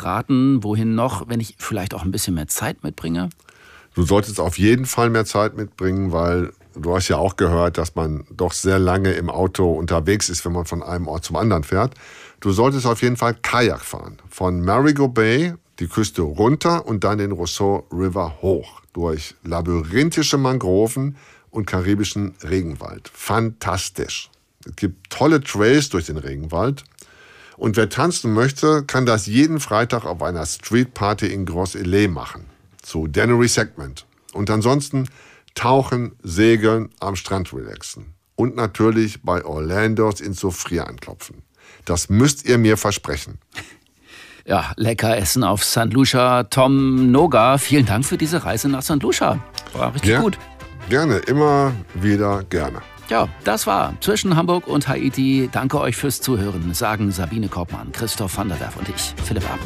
raten, wohin noch, wenn ich vielleicht auch ein bisschen mehr Zeit mitbringe? Du solltest auf jeden Fall mehr Zeit mitbringen, weil du hast ja auch gehört, dass man doch sehr lange im Auto unterwegs ist, wenn man von einem Ort zum anderen fährt. Du solltest auf jeden Fall Kajak fahren. Von Marigot Bay die Küste runter und dann den Roseau River hoch. Durch labyrinthische Mangroven und karibischen Regenwald. Fantastisch. Es gibt tolle Trails durch den Regenwald. Und wer tanzen möchte, kann das jeden Freitag auf einer Streetparty in Gros-Islet machen. Zu Dannery Segment. Und ansonsten tauchen, segeln, am Strand relaxen. Und natürlich bei Orlandos in Soufrière anklopfen. Das müsst ihr mir versprechen. Ja, lecker essen auf St. Lucia. Tom Noga, vielen Dank für diese Reise nach St. Lucia. War richtig gut. Gerne, immer wieder gerne. Ja, das war Zwischen Hamburg und Haiti. Danke euch fürs Zuhören, sagen Sabine Korbmann, Christoph van der Werf und ich, Philipp Ab.